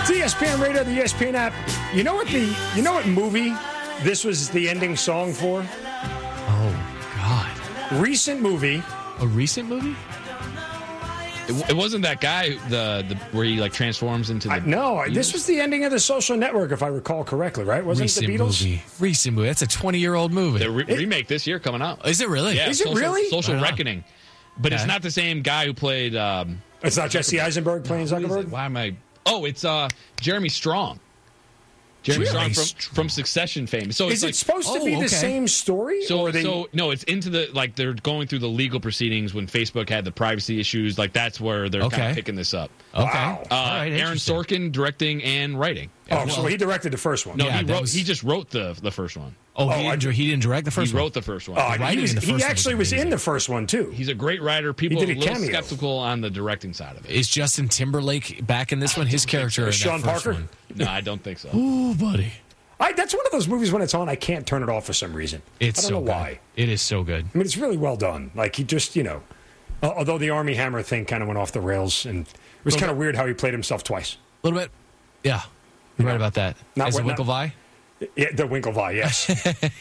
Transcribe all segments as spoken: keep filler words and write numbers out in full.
It's E S P N Radio, the E S P N app. You know what the you know what movie this was the ending song for? Oh God! Recent movie. A recent movie? It, it wasn't that guy the, the where he like transforms into the. I, no, Beatles? This was the ending of The Social Network, if I recall correctly. Right? Wasn't recent it the Beatles? Movie. Recent movie. That's a twenty-year-old movie. The re- it, remake this year coming out. Is it really? Yeah, is social, it really? Social Reckoning. But okay. It's not the same guy who played. Um, it's not Jesse Eisenberg playing Zuckerberg. Why am I? Oh, it's uh, Jeremy Strong. Jeremy Strong from, from Succession fame. So is it's it like, supposed to oh, be the okay. same story? So, or they... so no, it's into the like they're going through the legal proceedings when Facebook had the privacy issues. Like that's where they're okay. kind of picking this up. Okay, wow. uh, right, Aaron Sorkin directing and writing. Oh, well. so he directed the first one. No, yeah, he wrote. was... He just wrote the the first one. Oh, oh he, didn't, he didn't direct the first he one? He wrote the first one. Oh, he, was, the first he actually was, was in the first one, too. He's a great writer. People he are did a a little cameo. skeptical on the directing side of it. Is Justin Timberlake back in this one? His character in Sean that first Parker? One. No, I don't think so. Ooh, buddy. I, that's one of those movies when it's on, I can't turn it off for some reason. It's I don't so know good. why. It is so good. I mean, it's really well done. Like, he just, you know, uh, although the Army Hammer thing kind of went off the rails, and it was kind of weird how he played himself twice. A little bit. Yeah. You're right about that. Not As a what- not- Winklevi? Yeah, the Winklevi, yes.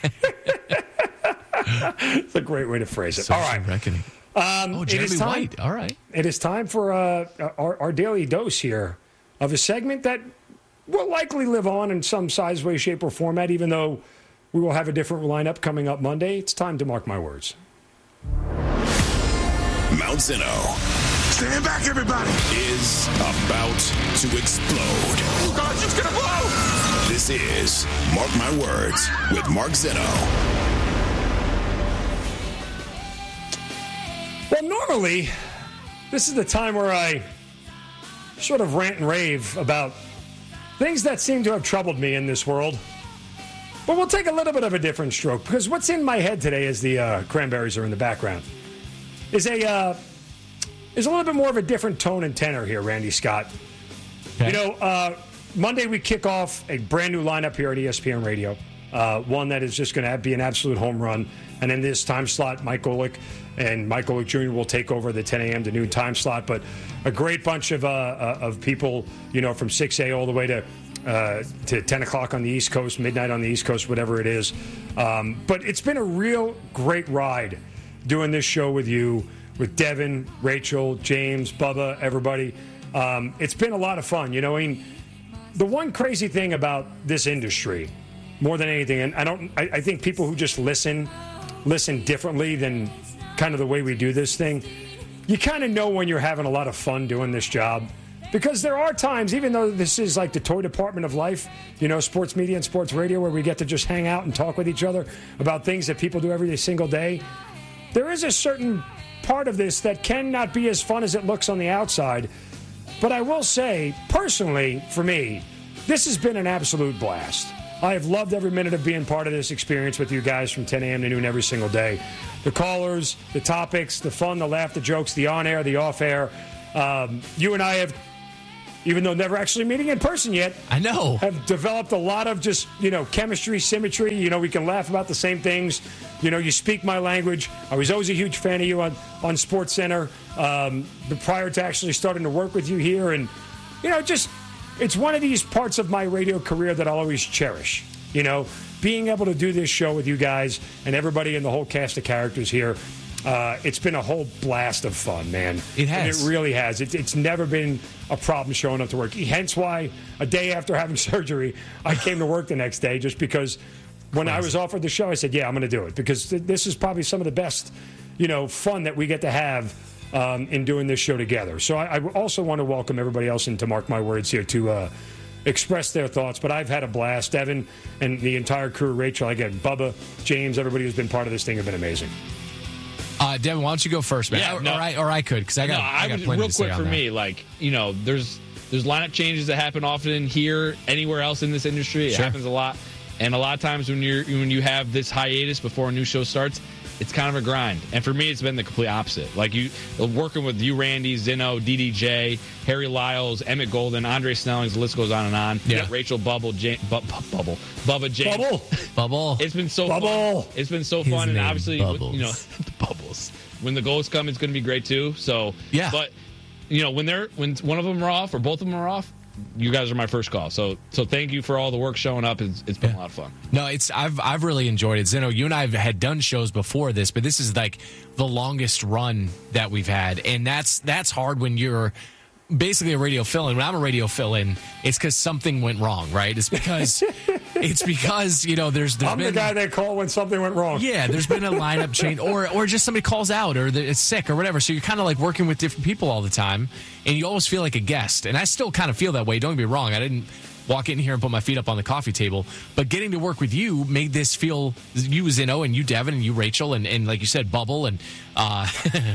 It's a great way to phrase it. Social All right. Reckoning. Um, Oh, it Jeremy is time, White. All right. It is time for uh, our, our daily dose here of a segment that will likely live on in some size, way, shape, or format, even though we will have a different lineup coming up Monday. It's time to mark my words. Mount Zinno. Stand back, everybody. Is about to explode. Oh, God, it's going to blow. This is Mark My Words with Mark Zinno. Well, normally, this is the time where I sort of rant and rave about things that seem to have troubled me in this world. But we'll take a little bit of a different stroke, because what's in my head today, as the uh, Cranberries are in the background, is a uh, is a little bit more of a different tone and tenor here, Randy Scott. Okay. You know, uh, Monday we kick off a brand new lineup here at E S P N Radio, uh, one that is just going to be an absolute home run. And in this time slot, Mike Golick and Mike Golick Junior will take over the ten a.m. to noon time slot. But a great bunch of uh, uh, of people, you know, from six a all the way to uh, to ten o'clock on the East Coast, midnight on the East Coast, whatever it is. Um, but it's been a real great ride doing this show with you, with Devin, Rachel, James, Bubba, everybody. Um, it's been a lot of fun. You know, I mean, the one crazy thing about this industry, more than anything, and I don't, I, I think people who just listen, listen differently than kind of the way we do this thing. You kind of know when you're having a lot of fun doing this job, because there are times, even though this is like the toy department of life, you know, sports media and sports radio, where we get to just hang out and talk with each other about things that people do every single day. There is a certain part of this that cannot be as fun as it looks on the outside. But I will say, personally, for me, this has been an absolute blast. I have loved every minute of being part of this experience with you guys from ten a.m. to noon every single day. The callers, the topics, the fun, the laugh, the jokes, the on-air, the off-air. Um, you and I have, even though never actually meeting in person yet, I know, have developed a lot of just, you know, chemistry, symmetry. You know, we can laugh about the same things. You know, you speak my language. I was always a huge fan of you on, on SportsCenter, um, but prior to actually starting to work with you here. And, you know, just, it's one of these parts of my radio career that I'll always cherish. You know, being able to do this show with you guys and everybody in the whole cast of characters here. Uh, it's been a whole blast of fun, man. It has. And it really has. It, it's never been a problem showing up to work. Hence why a day after having surgery, I came to work the next day, just because when I was offered the show, I said, yeah, I'm going to do it, because th- this is probably some of the best, you know, fun that we get to have um, in doing this show together. So I, I also want to welcome everybody else in to mark my words here to uh, express their thoughts. But I've had a blast. Evan and the entire crew, Rachel, again, Bubba, James, everybody who's been part of this thing have been amazing. Uh, Devin, why don't you go first, man? Yeah, or, no, or I or I could, because I got no, I, I got would, plenty real to say quick on for that. me. Like, you know, there's there's lineup changes that happen often here, anywhere else in this industry. It Sure. happens a lot, and a lot of times when you're when you have this hiatus before a new show starts, it's kind of a grind. And for me, it's been the complete opposite. Like, you working with you, Randy, Zinno, D D J, Harry Lyles, Emmett Golden, Andre Snellings, the list goes on and on. Yeah. Rachel Bubble, James, Bu- Bu- Bubble, Bubba James. Bubble. Bubble. It's been so Bubble. fun. It's been so His fun, and name, obviously, Bubbles. you know, the bubbles. When the goals come, it's going to be great too. So, Yeah. But you know, when they're when one of them are off or both of them are off, you guys are my first call. So so thank you for all the work showing up. It's, it's been yeah. a lot of fun. No, it's I've I've really enjoyed it. Zeno, you and I have had done shows before this, but this is like the longest run that we've had, and that's that's hard when you're basically a radio fill-in. When I'm a radio fill-in, it's because something went wrong, right? It's because it's because you know there's. there's I'm been, the guy they call when something went wrong. Yeah, there's been a lineup change, or or just somebody calls out, or it's sick, or whatever. So you're kind of like working with different people all the time, and you always feel like a guest. And I still kind of feel that way. Don't get me wrong. I didn't walk in here and put my feet up on the coffee table, but getting to work with you made this feel. You Zeno and you Devin and you Rachel and, and like you said Bubble and uh,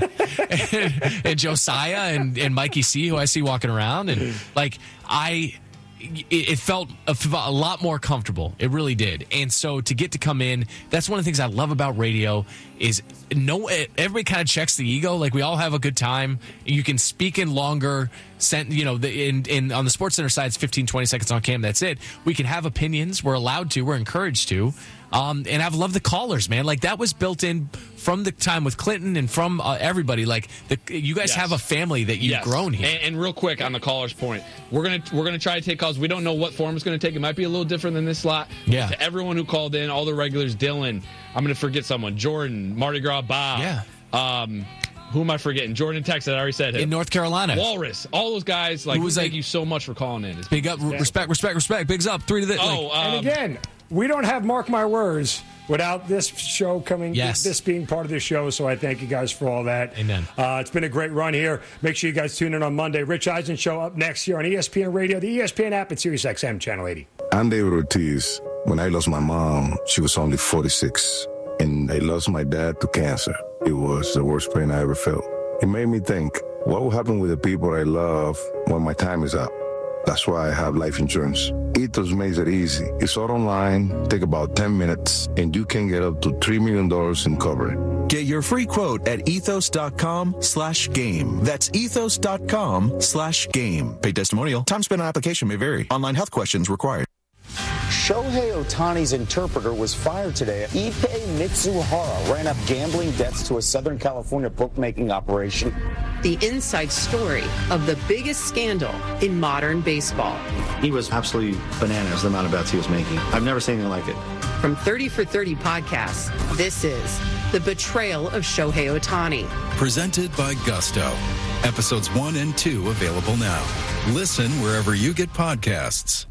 and, and Josiah and, and Mikey C, who I see walking around, and like I. It felt a lot more comfortable. It really did. And so to get to come in, that's one of the things I love about radio is no everybody kind of checks the ego. Like we all have a good time. You can speak in longer, sent, you know, the, in, in on the Sports Center side, it's fifteen, twenty seconds on cam. That's it. We can have opinions. We're allowed to. We're encouraged to. Um, and I've loved the callers, man. Like that was built in from the time with Clinton and from uh, everybody. Like the, you guys yes. have a family that you've yes. grown here. And, and real quick on the callers' point, we're gonna we're gonna try to take calls. We don't know what form it's gonna take. It might be a little different than this slot. Yeah. To everyone who called in, all the regulars, Dylan. I'm gonna forget someone. Jordan, Mardi Gras, Bob. Yeah. Um, who am I forgetting? Jordan in Texas. I already said him. In North Carolina. Walrus. All those guys. Like, was thank like, you so much for calling in. It's big up, yeah. respect, respect, respect. Bigs up. Three to the. Oh, like, um, and again, we don't have Mark My Words without this show coming, yes. this being part of the show. So I thank you guys for all that. Amen. Uh, it's been a great run here. Make sure you guys tune in on Monday. Rich Eisen Show up next here on E S P N Radio, the E S P N app, and Sirius X M Channel eighty. I'm David Ortiz. When I lost my mom, she was only forty-six, and I lost my dad to cancer. It was the worst pain I ever felt. It made me think, what will happen with the people I love when my time is up? That's why I have life insurance. Ethos makes it easy. It's all online, take about ten minutes, and you can get up to three million dollars in coverage. Get your free quote at ethos.com slash game. That's ethos.com slash game. Paid testimonial. Time spent on application may vary. Online health questions required. Shohei Ohtani's interpreter was fired today. Ippei Mitsuhara ran up gambling debts to a Southern California bookmaking operation. The inside story of the biggest scandal in modern baseball. He was absolutely bananas, the amount of bets he was making. I've never seen anything like it. From thirty for thirty podcasts, this is The Betrayal of Shohei Ohtani. Presented by Gusto. Episodes one and two available now. Listen wherever you get podcasts.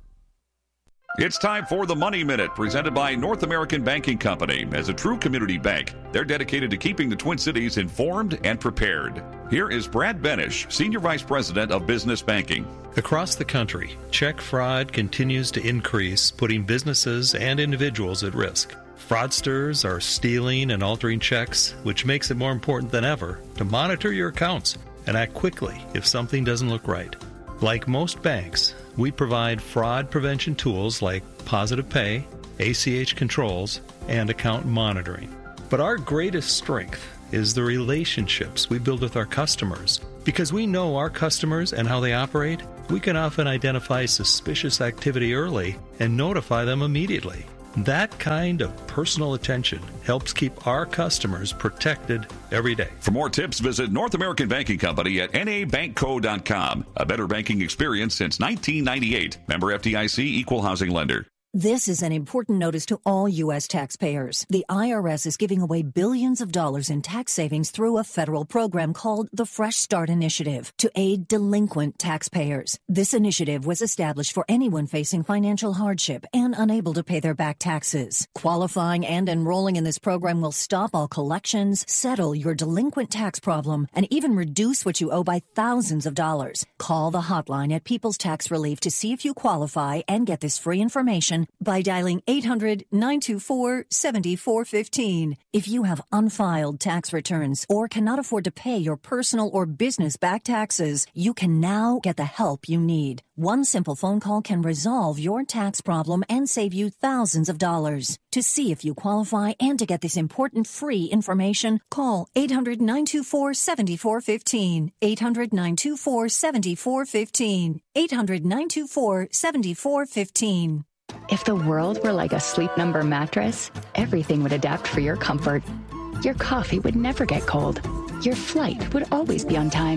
It's time for the Money Minute, presented by North American Banking Company. As a true community bank, they're dedicated to keeping the Twin Cities informed and prepared. Here is Brad Benish, Senior Vice President of Business Banking. Across the country, check fraud continues to increase, putting businesses and individuals at risk. Fraudsters are stealing and altering checks, which makes it more important than ever to monitor your accounts and act quickly if something doesn't look right. Like most banks, we provide fraud prevention tools like Positive Pay, A C H controls, and account monitoring. But our greatest strength is the relationships we build with our customers. Because we know our customers and how they operate, we can often identify suspicious activity early and notify them immediately. That kind of personal attention helps keep our customers protected every day. For more tips, visit North American Banking Company at N A bank co dot com. A better banking experience since nineteen ninety-eight. Member F D I C, Equal Housing Lender. This is an important notice to all U S taxpayers. The I R S is giving away billions of dollars in tax savings through a federal program called the Fresh Start Initiative to aid delinquent taxpayers. This initiative was established for anyone facing financial hardship and unable to pay their back taxes. Qualifying and enrolling in this program will stop all collections, settle your delinquent tax problem, and even reduce what you owe by thousands of dollars. Call the hotline at People's Tax Relief to see if you qualify and get this free information by dialing eight hundred, nine two four, seven four one five. If you have unfiled tax returns or cannot afford to pay your personal or business back taxes, you can now get the help you need. One simple phone call can resolve your tax problem and save you thousands of dollars. To see if you qualify and to get this important free information, call eight hundred, nine two four, seven four one five. eight hundred, nine two four, seven four one five. eight hundred, nine two four, seven four one five. If the world were like a Sleep Number mattress, everything would adapt for your comfort. Your coffee would never get cold. Your flight would always be on time.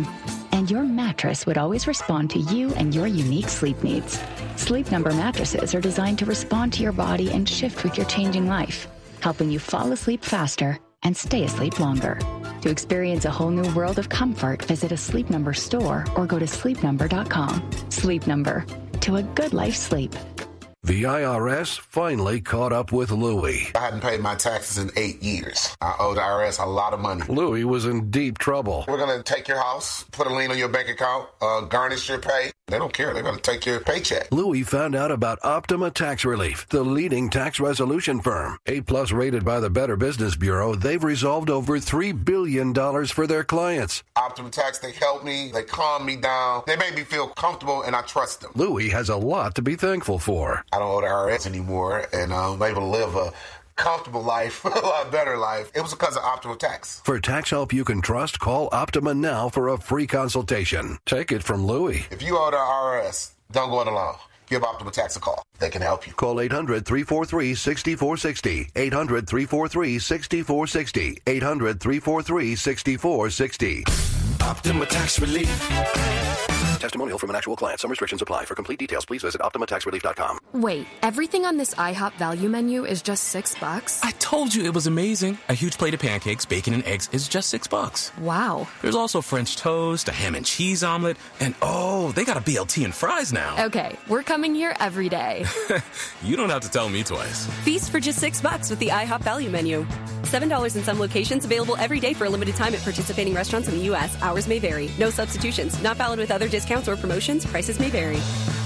and your mattress would always respond to you and your unique sleep needs. Sleep Number mattresses are designed to respond to your body and shift with your changing life, helping you fall asleep faster and stay asleep longer. To experience a whole new world of comfort, visit a Sleep Number store or go to sleep number dot com. Sleep Number, to a good night's sleep. The I R S finally caught up with Louie. I hadn't paid my taxes in eight years. I owed the I R S a lot of money. Louie was in deep trouble. We're going to take your house, put a lien on your bank account, uh, garnish your pay. They don't care. They're going to take your paycheck. Louie found out about Optima Tax Relief, the leading tax resolution firm. A-plus rated by the Better Business Bureau, they've resolved over three billion dollars for their clients. Optima Tax, they helped me. They calmed me down. They made me feel comfortable, and I trust them. Louie has a lot to be thankful for. I don't owe the I R S anymore, and I'm able to live a comfortable life, a lot better life. It was because of Optima Tax. For tax help you can trust, call Optima now for a free consultation. Take it from Louie. If you owe the I R S, don't go it alone. Give Optima Tax a call. They can help you. Call eight hundred, three four three, six four six zero. eight hundred, three four three, six four six zero. eight hundred, three four three, six four six zero. Optima Tax Relief. Testimonial from an actual client. Some restrictions apply. For complete details, please visit optima tax relief dot com. Wait, everything on this IHOP value menu is just six bucks? I told you it was amazing. A huge plate of pancakes, bacon, and eggs is just six bucks. Wow. There's also French toast, a ham and cheese omelet, and oh, they got a B L T and fries now. Okay, we're coming here every day. You don't have to tell me twice. Feast for just six bucks with the IHOP value menu. seven dollars in some locations, available every day for a limited time at participating restaurants in the U S. Hours may vary. No substitutions. Not valid with other discounts or promotions. Prices may vary.